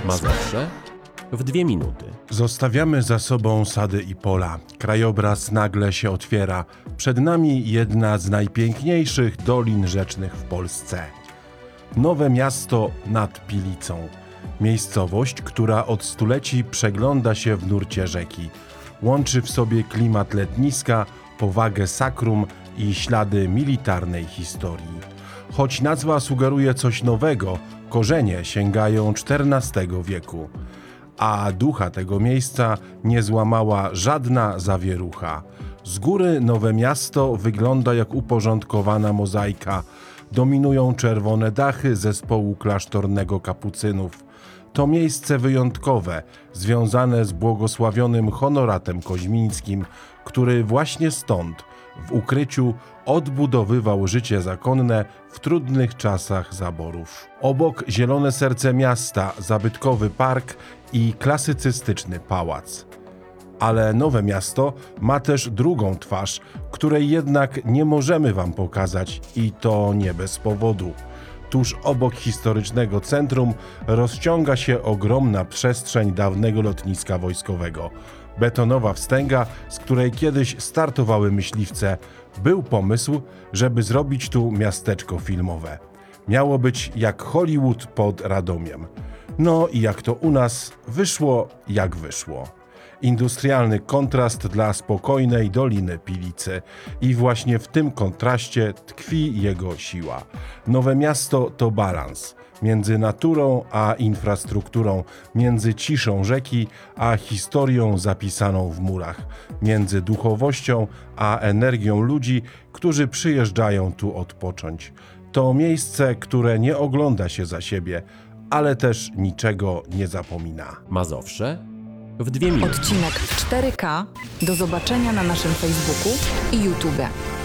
Mazowsze w 2 minuty. Zostawiamy za sobą sady i pola. Krajobraz nagle się otwiera. Przed nami jedna z najpiękniejszych dolin rzecznych w Polsce. Nowe miasto nad Pilicą. Miejscowość, która od stuleci przegląda się w nurcie rzeki. Łączy w sobie klimat letniska, powagę sakrum i ślady militarnej historii. Choć nazwa sugeruje coś nowego, korzenie sięgają XIV wieku. A ducha tego miejsca nie złamała żadna zawierucha. Z góry Nowe Miasto wygląda jak uporządkowana mozaika. Dominują czerwone dachy zespołu klasztornego kapucynów. To miejsce wyjątkowe, związane z błogosławionym Honoratem Koźmińskim, który właśnie stąd, w ukryciu, odbudowywał życie zakonne w trudnych czasach zaborów. Obok zielone serce miasta, zabytkowy park i klasycystyczny pałac. Ale Nowe Miasto ma też drugą twarz, której jednak nie możemy wam pokazać i to nie bez powodu. Tuż obok historycznego centrum rozciąga się ogromna przestrzeń dawnego lotniska wojskowego. Betonowa wstęga, z której kiedyś startowały myśliwce. Był pomysł, żeby zrobić tu miasteczko filmowe. Miało być jak Hollywood pod Radomiem. No i jak to u nas, wyszło jak wyszło. Industrialny kontrast dla spokojnej Doliny Pilicy. I właśnie w tym kontraście tkwi jego siła. Nowe Miasto to balans między naturą a infrastrukturą, między ciszą rzeki a historią zapisaną w murach, między duchowością a energią ludzi, którzy przyjeżdżają tu odpocząć. To miejsce, które nie ogląda się za siebie, ale też niczego nie zapomina. Mazowsze w 2 minuty. Odcinek w 4K do zobaczenia na naszym Facebooku i YouTube.